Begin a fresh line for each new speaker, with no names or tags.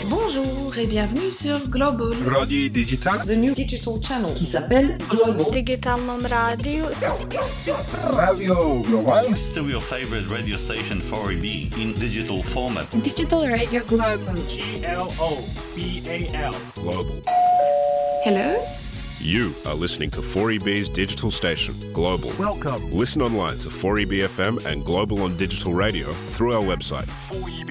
Bonjour et bienvenue sur Global
Radio Digital,
the new digital channel qui s'appelle Global.
Digitalnom radio.
Radio Global.
Still your favorite radio station 4EB in digital format.
Digital Radio Global.
GLOBAL.
Global.
Hello.
You are listening to 4EB's digital station, Global.
Welcome.
Listen online to 4EB FM and Global on digital radio through our website.
4EB.